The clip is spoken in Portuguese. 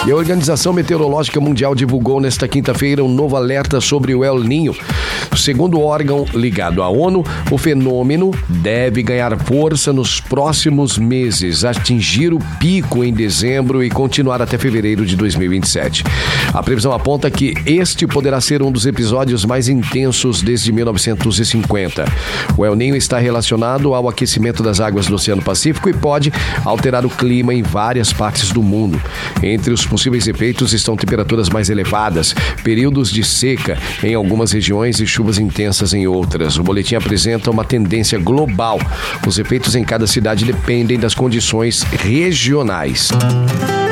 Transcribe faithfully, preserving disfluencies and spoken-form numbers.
E a Organização Meteorológica Mundial divulgou nesta quinta-feira um novo alerta sobre o El Niño. Segundo o órgão ligado à ONU, o fenômeno deve ganhar força nos próximos meses, atingir o pico em dezembro e continuar até fevereiro de dois mil e vinte e sete. A previsão aponta que este poderá ser um dos episódios mais intensos desde mil novecentos e cinquenta. O El Niño está relacionado ao aquecimento das águas do Oceano Pacífico e pode alterar o clima em várias partes do mundo. Entre os possíveis efeitos estão temperaturas mais elevadas, períodos de seca em algumas regiões e chuvas intensas em outras. O boletim apresenta uma tendência global. Os efeitos em cada cidade dependem das condições regionais.